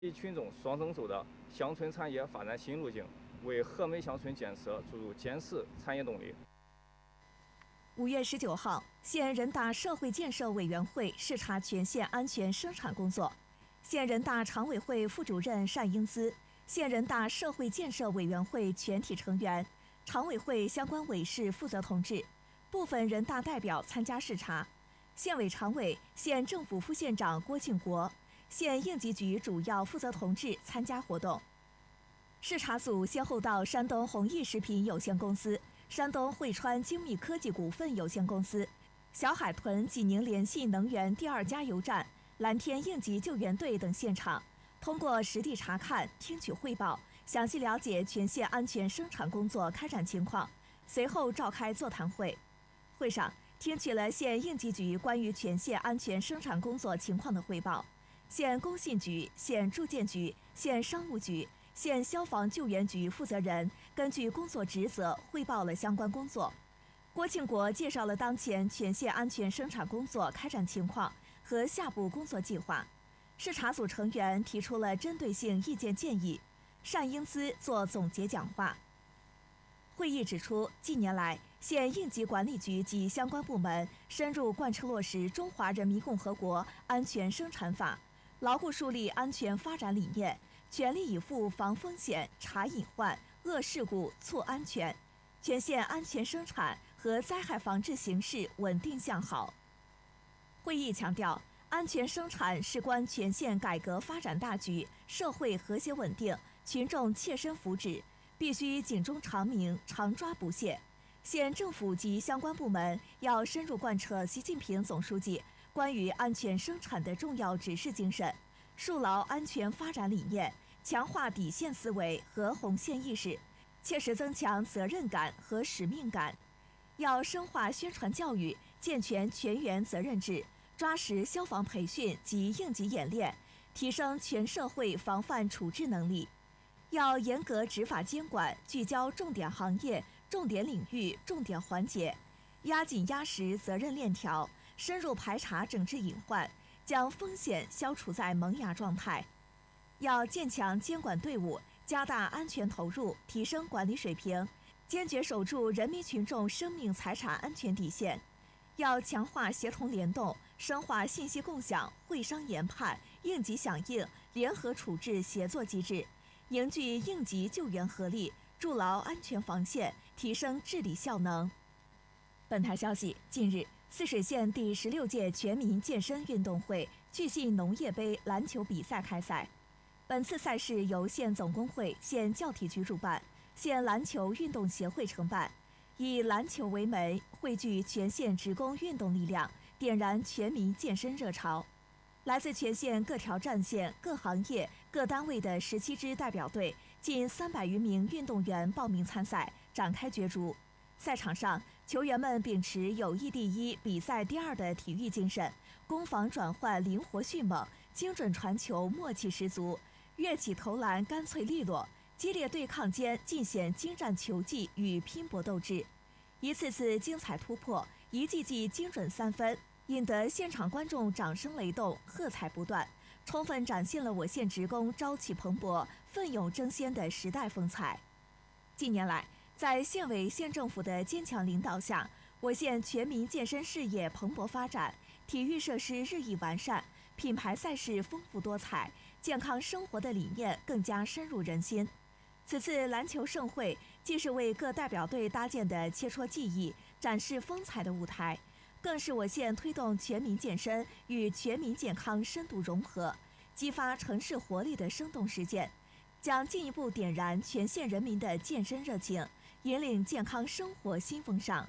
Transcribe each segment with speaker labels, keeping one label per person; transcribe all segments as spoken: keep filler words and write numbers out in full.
Speaker 1: 集群众双增收的乡村产业发展新路径，为和美乡村建设注入坚实产业动力。
Speaker 2: 五月十九号，县人大社会建设委员会视察全县安全生产工作。县人大常委会副主任单英姿、县人大社会建设委员会全体成员、常委会相关委事负责同志、部分人大代表参加视察。县委常委、县政府副县长郭庆国、县应急局主要负责同志参加活动。视察组先后到山东弘毅食品有限公司、山东汇川精密科技股份有限公司、小海屯济宁联系能源第二加油站、蓝天应急救援队等现场，通过实地查看、听取汇报，详细了解全县安全生产工作开展情况。随后召开座谈会，会上听取了县应急局关于全县安全生产工作情况的汇报。县工信局、县住建局、县商务局、县消防救援局负责人根据工作职责汇报了相关工作。郭庆国介绍了当前全县安全生产工作开展情况和下步工作计划。视察组成员提出了针对性意见建议，单英姿作总结讲话。会议指出，近年来，县应急管理局及相关部门深入贯彻落实《中华人民共和国安全生产法》，牢固树立安全发展理念，全力以赴防风险、查隐患、遏事故、促安全，全县安全生产和灾害防治形势稳定向好。会议强调，安全生产事关全县改革发展大局、社会和谐稳定、群众切身福祉，必须警钟长鸣、常抓不懈。县政府及相关部门要深入贯彻习近平总书记关于安全生产的重要指示精神，树牢安全发展理念，强化底线思维和红线意识，切实增强责任感和使命感。要深化宣传教育，健全全员责任制，抓实消防培训及应急演练，提升全社会防范处置能力。要严格执法监管，聚焦重点行业、重点领域、重点环节，压紧压实责任链条，深入排查整治隐患，将风险消除在萌芽状态。要建强监管队伍，加大安全投入，提升管理水平，坚决守住人民群众生命财产安全底线。要强化协同联动，深化信息共享、会商研判、应急响应、联合处置协作机制，凝聚应急救援合力，筑牢安全防线，提升治理效能。本台消息，近日，泗水县第十六届全民健身运动会巨信农业杯篮球比赛开赛。本次赛事由县总工会、县教体局主办，县篮球运动协会承办，以篮球为媒，汇聚全县职工运动力量，点燃全民健身热潮。来自全县各条战线、各行业、各单位的十七支代表队，近三百余名运动员报名参赛，展开角逐。赛场上，球员们秉持友谊第一、比赛第二的体育精神，攻防转换灵活迅猛，精准传球默契十足，跃起投篮干脆利落，激烈对抗间尽显精湛球技与拼搏斗志，一次次精彩突破，一记记精准三分，引得现场观众掌声雷动，喝彩不断，充分展现了我县职工朝气蓬勃、奋勇争先的时代风采。近年来，在县委县政府的坚强领导下，我县全民健身事业蓬勃发展，体育设施日益完善，品牌赛事丰富多彩，健康生活的理念更加深入人心。此次篮球盛会既是为各代表队搭建的切磋技艺、展示风采的舞台，更是我县推动全民健身与全民健康深度融合，激发城市活力的生动实践，将进一步点燃全县人民的健身热情，引领健康生活新风尚。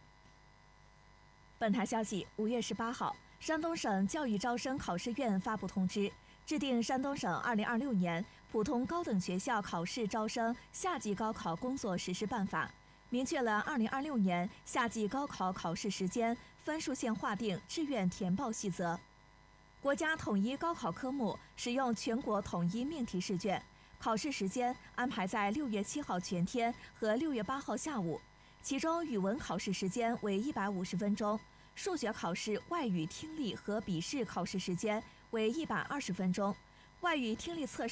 Speaker 2: 本台消息，五月十八号，山东省教育招生考试院发布通知，制定山东省二零二六年普通高等学校考试招生夏季高考工作实施办法，明确了二零二六年夏季高考考试时间、分数线划定、志愿填报细则。国家统一高考科目使用全国统一命题试卷，考试时间安排在六月七号全天和六月八号下午，其中语文考试时间为一百五十分钟，数学考试外语听力和笔试考试时间为一百二十分钟， 外语听力测试。